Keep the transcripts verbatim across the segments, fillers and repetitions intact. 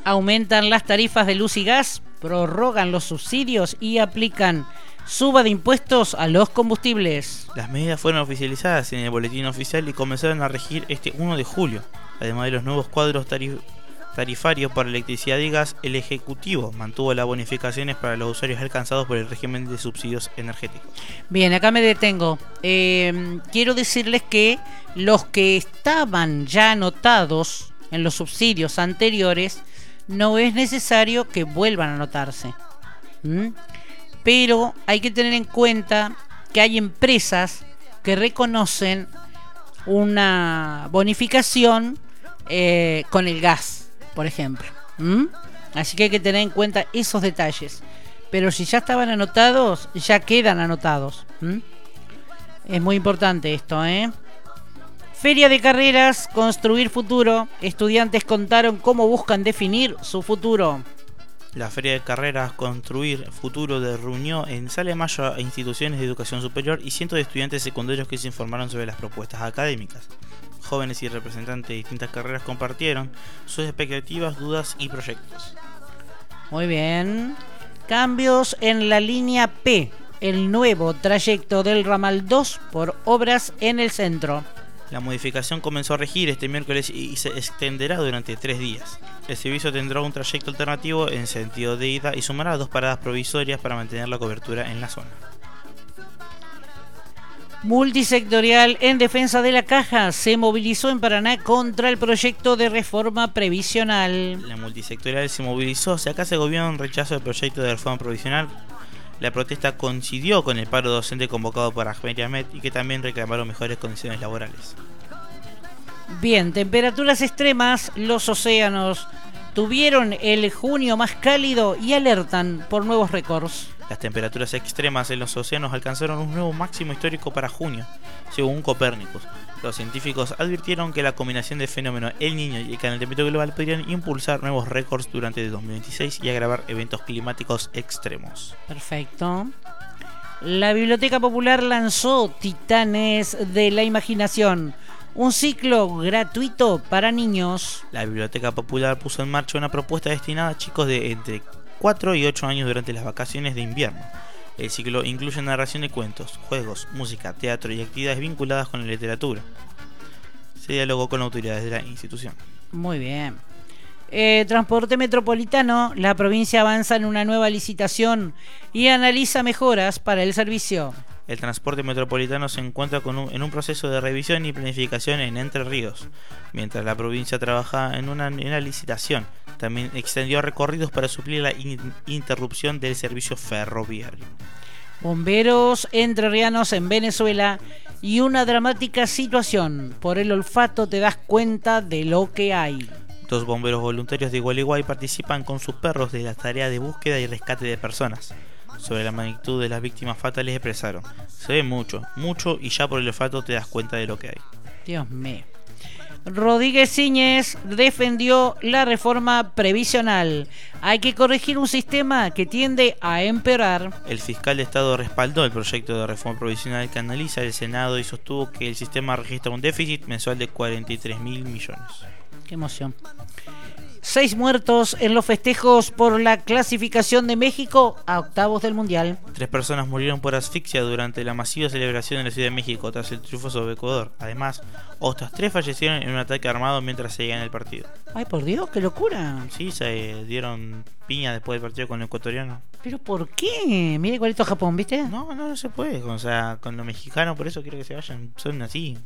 Aumentan las tarifas de luz y gas, prorrogan los subsidios y aplican suba de impuestos a los combustibles. Las medidas fueron oficializadas en el boletín oficial y comenzaron a regir este uno de julio. Además de los nuevos cuadros tarif- tarifarios para electricidad y gas, el Ejecutivo mantuvo las bonificaciones para los usuarios alcanzados por el régimen de subsidios energéticos. Bien, acá me detengo. Eh, quiero decirles que los que estaban ya anotados en los subsidios anteriores, no es necesario que vuelvan a anotarse. ¿Mm? Pero hay que tener en cuenta que hay empresas que reconocen una bonificación eh, con el gas, por ejemplo. ¿Mm? Así que hay que tener en cuenta esos detalles. Pero si ya estaban anotados, ya quedan anotados. ¿Mm? Es muy importante esto, ¿eh? Feria de carreras, construir futuro. Estudiantes contaron cómo buscan definir su futuro. La Feria de Carreras Construir Futuro de reunió en Sala de Mayo a instituciones de educación superior y cientos de estudiantes secundarios que se informaron sobre las propuestas académicas. Jóvenes y representantes de distintas carreras compartieron sus expectativas, dudas y proyectos. Muy bien. Cambios en la línea P, el nuevo trayecto del ramal dos por obras en el centro. La modificación comenzó a regir este miércoles y se extenderá durante tres días. El servicio tendrá un trayecto alternativo en sentido de ida y sumará dos paradas provisorias para mantener la cobertura en la zona. Multisectorial en defensa de la caja se movilizó en Paraná contra el proyecto de reforma previsional. La multisectorial se movilizó, si acá se gobierna un rechazo del proyecto de reforma provisional. La protesta coincidió con el paro docente convocado por Ahmed Ahmed y que también reclamaron mejores condiciones laborales. Bien, temperaturas extremas, los océanos tuvieron el junio más cálido y alertan por nuevos récords. Las temperaturas extremas en los océanos alcanzaron un nuevo máximo histórico para junio, según Copérnicus. Los científicos advirtieron que la combinación de fenómenos El Niño y el calentamiento global podrían impulsar nuevos récords durante el dos mil veintiséis y agravar eventos climáticos extremos. Perfecto. La Biblioteca Popular lanzó Titanes de la Imaginación, un ciclo gratuito para niños. La Biblioteca Popular puso en marcha una propuesta destinada a chicos de entre cuatro y ocho años durante las vacaciones de invierno. El ciclo incluye narración de cuentos, juegos, música, teatro y actividades vinculadas con la literatura. Se dialogó con autoridades de la institución. Muy bien. Eh, transporte metropolitano, la provincia avanza en una nueva licitación y analiza mejoras para el servicio. El transporte metropolitano se encuentra con un, en un proceso de revisión y planificación en Entre Ríos, mientras la provincia trabaja en una, en una licitación. También extendió recorridos para suplir la in, interrupción del servicio ferroviario. Bomberos entrerrianos en Venezuela y una dramática situación. Por el olfato te das cuenta de lo que hay. Dos bomberos voluntarios de Gualeguay participan con sus perros de la tarea de búsqueda y rescate de personas. Sobre la magnitud de las víctimas fatales expresaron: se ve mucho, mucho y ya por el olfato te das cuenta de lo que hay. Dios mío. Rodríguez Siñez defendió la reforma previsional. Hay que corregir un sistema que tiende a empeorar. El fiscal de Estado respaldó el proyecto de reforma provisional que analiza el Senado y sostuvo que el sistema registra un déficit mensual de cuarenta y tres mil millones. Qué emoción. Seis muertos en los festejos por la clasificación de México a octavos del Mundial. Tres personas murieron por asfixia durante la masiva celebración en la Ciudad de México tras el triunfo sobre Ecuador. Además, otras tres fallecieron en un ataque armado mientras seguían el partido. Ay, por Dios, qué locura. Sí, se dieron piña después del partido con el ecuatoriano. ¿Pero por qué? Mire igualito a Japón, ¿viste? No, no, no se puede. O sea, con los mexicanos, por eso quiero que se vayan. Son así.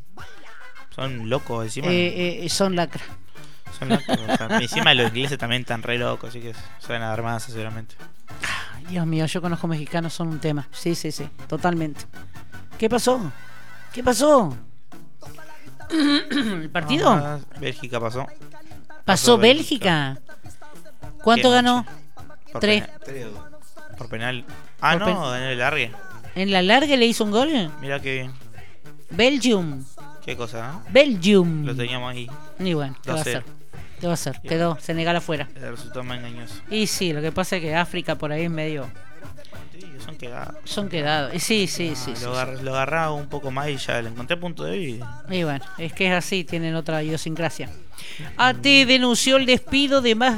Son locos encima. Eh, eh, son lacra. Son locos. O sea, encima los ingleses también están re locos, así que se van a dar más seguramente. Dios mío, yo conozco mexicanos, son un tema. Sí, sí, sí, totalmente. ¿Qué pasó? ¿Qué pasó? ¿El partido? Ah, Bélgica pasó. ¿Pasó, pasó Bélgica? ¿Cuánto ganó? Por Tres. Penal. Por penal. Ah, Por no, pen... en el largue. ¿En la larga le hizo un gol? Mira qué bien. Belgium. Qué cosa, ¿eh? Belgium. Lo teníamos ahí. Y bueno, ¿qué va a hacer? ¿Qué va a hacer? Quedó Senegal afuera. El resultado más engañoso. Y sí, lo que pasa es que África por ahí es medio... Sí, son quedados. Son quedados. Sí, sí, sí. Ah, sí, lo, agar, sí. lo agarraba un poco más y ya le encontré punto de vista. Y bueno, es que es así, tienen otra idiosincrasia. A T denunció el despido de más